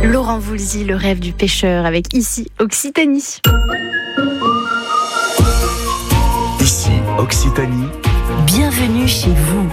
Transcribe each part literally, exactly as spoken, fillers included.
Laurent Voulzy, le rêve du pêcheur, avec ici Occitanie. Ici Occitanie. Bienvenue chez vous.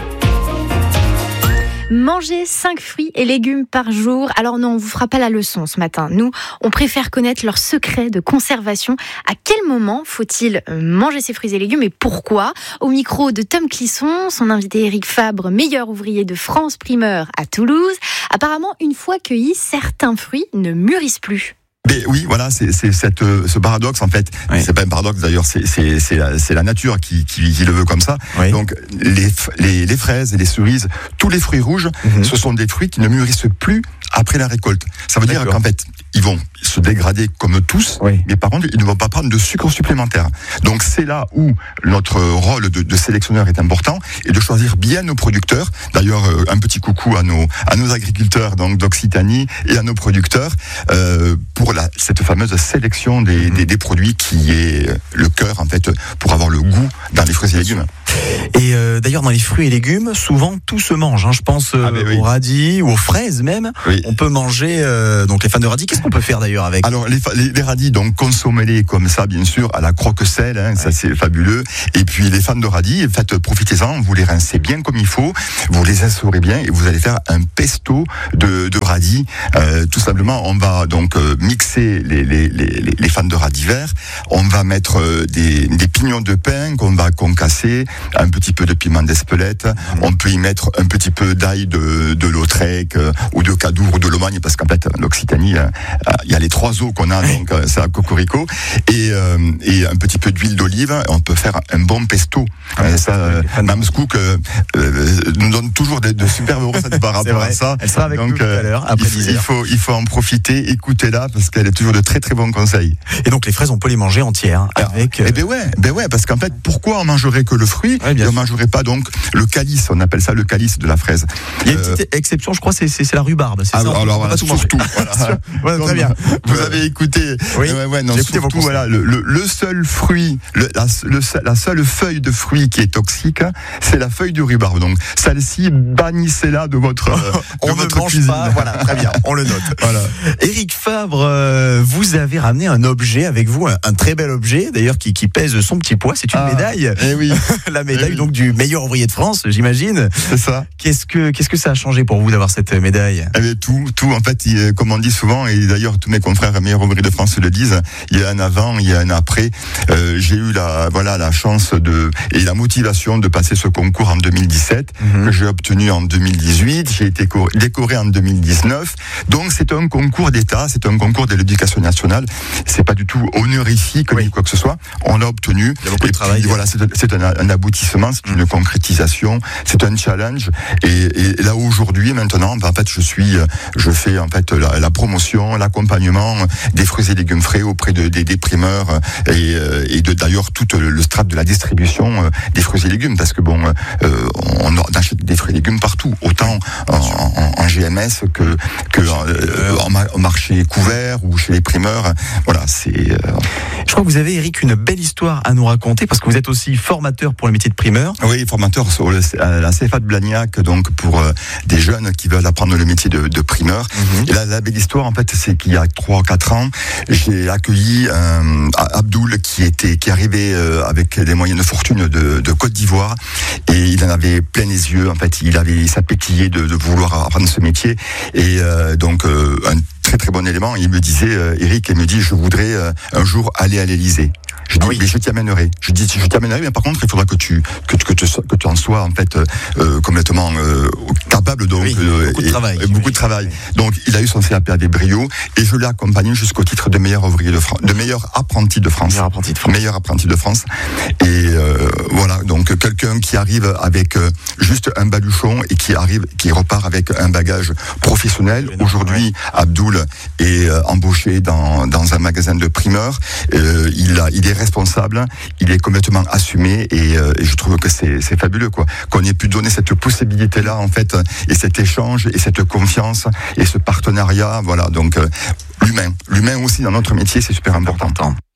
Manger cinq fruits et légumes par jour. Alors non, on vous fera pas la leçon ce matin. Nous, on préfère connaître leurs secrets de conservation. À quel moment faut-il manger ces fruits et légumes et pourquoi ? Au micro de Tom Clisson, son invité Éric Fabre, meilleur ouvrier de France Primeur à Toulouse. Apparemment, une fois cueillis, certains fruits ne mûrissent plus. Mais oui, voilà, c'est, c'est cette, ce paradoxe en fait. Oui. C'est pas un paradoxe d'ailleurs, c'est, c'est, c'est, la, c'est la nature qui, qui, qui le veut comme ça. Oui. Donc les, les, les fraises et les cerises, tous les fruits rouges, mm-hmm. ce sont des fruits qui ne mûrissent plus après la récolte. Ça veut D'accord. dire qu'en fait, ils vont se dégrader comme tous, oui. mais par contre, ils ne vont pas prendre de sucre supplémentaire. Donc c'est là où notre rôle de, de sélectionneur est important et de choisir bien nos producteurs. D'ailleurs, un petit coucou à nos, à nos agriculteurs donc d'Occitanie et à nos producteurs euh, pour la, cette fameuse sélection des, mmh. des, des produits qui est le cœur en fait pour avoir le goût dans les fruits et légumes. Et euh, d'ailleurs dans les fruits et légumes, souvent tout se mange. Hein. Je pense euh, ah oui. aux radis ou aux fraises même. Oui. On peut manger euh, donc les fans de radis. Qu'est-ce qu'on peut faire d'ailleurs avec ? Alors les, les, les radis, donc consommez-les comme ça bien sûr à la croque-sel, hein, ouais. ça c'est fabuleux. Et puis les fans de radis, faites profitez-en, vous les rincez bien comme il faut, vous les assaurez bien et vous allez faire un pesto de, de radis. Euh, tout simplement, on va donc euh, mixer les, les, les, les fans de radis verts. On va mettre euh, des, des pignons de pain qu'on va concasser. Un petit peu de piment d'Espelette, mmh. on peut y mettre un petit peu d'ail de, de Lautrec euh, ou de Cadour ou de Lomagne parce qu'en fait l'Occitanie, il euh, euh, y a les trois eaux qu'on a, donc euh, c'est à Cocorico et, euh, et un petit peu d'huile d'olive, on peut faire un bon pesto. Ah, euh, ça, euh, Mme Scook euh, euh, nous donne toujours de, de superbes recettes par rapport à ça. Elle sera avec donc, nous tout à l'heure. Après il, il, faut, il faut en profiter, écoutez-la parce qu'elle est toujours de très très bons conseils. Et donc les fraises, on peut les manger entières avec. Euh... Eh ben ouais, ben ouais, parce qu'en fait, pourquoi on mangerait que le fruit ? Ouais, et on ne mangerait pas donc le calice, on appelle ça le calice de la fraise. Il y a une euh... petite exception, je crois, c'est, c'est, c'est la rhubarbe. C'est alors, ça, alors voilà, surtout. Voilà. Ouais, très bien. Vous avez écouté. Oui. Ouais, ouais, non, J'ai écouté surtout, voilà, le, le, le seul fruit, le, la, le, la seule feuille de fruit qui est toxique, c'est la feuille du rhubarbe. Donc celle-ci, bannissez-la de votre. De on votre ne mange cuisine. pas. Voilà, très bien. On le note. Voilà. Éric Fabre, euh, vous avez ramené un objet avec vous, un, un très bel objet, d'ailleurs qui, qui pèse son petit poids. C'est une ah, médaille. Eh oui. La médaille eh oui. donc du meilleur ouvrier de France, j'imagine. C'est ça. Qu'est-ce que qu'est-ce que ça a changé pour vous d'avoir cette médaille ? Eh bien, tout, tout. En fait, il, comme on dit souvent, et d'ailleurs tous mes confrères meilleurs ouvriers de France le disent, il y a un avant, il y a un après. Euh, j'ai eu la voilà la chance de et la motivation de passer ce concours en deux mille dix-sept mm-hmm. que j'ai obtenu en deux mille dix-huit. J'ai été décoré en deux mille dix-neuf. Donc c'est un concours d'État, c'est un concours de l'Éducation nationale. C'est pas du tout honorifique oui. ni quoi que ce soit. On l'a obtenu. Il y a beaucoup et de travail. Puis, voilà, c'est, c'est un, un aboutissement, c'est une concrétisation, c'est un challenge. Et, et là aujourd'hui, maintenant, ben, en fait, je suis, je fais en fait la, la promotion, l'accompagnement des fruits et légumes frais auprès de, des, des primeurs et, et de d'ailleurs tout le strat de la distribution des fruits et légumes, parce que bon, euh, on achète des fruits et légumes partout, autant en, en, en G M S que que euh, en, en marché couvert ou chez les primeurs. Voilà, c'est. Euh... Je crois que vous avez, Éric, une belle histoire à nous raconter parce que vous êtes aussi formateur pour le métier de primeur. Oui, formateur sur le, à la C F A de Blagnac, donc pour euh, des jeunes qui veulent apprendre le métier de, de primeur. Mm-hmm. Et la, la belle histoire, en fait, c'est qu'il y a trois ou quatre ans, j'ai accueilli euh, Abdoul qui était qui arrivait euh, avec des moyens de fortune de, de Côte d'Ivoire et il en avait plein les yeux. En fait, il avait s'appétillé de, de vouloir apprendre ce métier et euh, donc euh, un très très bon élément. Il me disait, euh, Éric, il me dit, je voudrais euh, un jour aller à l'Élysée. Je dis, oui. mais je t'y amènerai. Je dis, je t'y amènerai, mais par contre, il faudra que tu que, que, tu, que tu en sois en fait euh, complètement euh, capable. Donc, oui, euh, beaucoup de et, travail. Et beaucoup de travail. Donc, il a eu son C A P avec brio et je l'ai accompagné jusqu'au titre de meilleur ouvrier de France, de meilleur apprenti de France. Meilleur apprenti de France. Meilleur apprenti de France. Et euh, voilà, donc quelqu'un qui arrive avec euh, juste un baluchon et qui arrive, qui repart avec un bagage professionnel. Non, Aujourd'hui, ouais. Abdoul est euh, embauché dans dans un magasin de primeurs. Euh, il a, il est responsable, il est complètement assumé et, euh, et je trouve que c'est, c'est fabuleux quoi, qu'on ait pu donner cette possibilité-là en fait et cet échange et cette confiance et ce partenariat, voilà donc euh, l'humain, l'humain aussi dans notre métier c'est super important.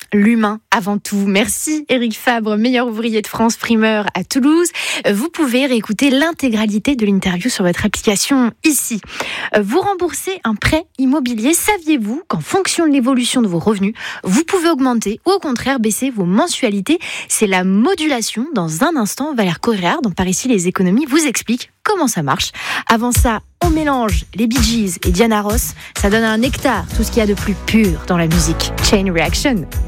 l'humain avant tout. Merci Éric Fabre, meilleur ouvrier de France, primeur à Toulouse. Vous pouvez réécouter l'intégralité de l'interview sur votre application ici. Vous remboursez un prêt immobilier. Saviez-vous qu'en fonction de l'évolution de vos revenus, vous pouvez augmenter ou au contraire baisser vos mensualités? C'est la modulation. Dans un instant, Valère Correa, dans Par ici les économies, vous explique comment ça marche. Avant ça, on mélange les Bee Gees et Diana Ross. Ça donne un nectar, tout ce qu'il y a de plus pur dans la musique. Chain Reaction.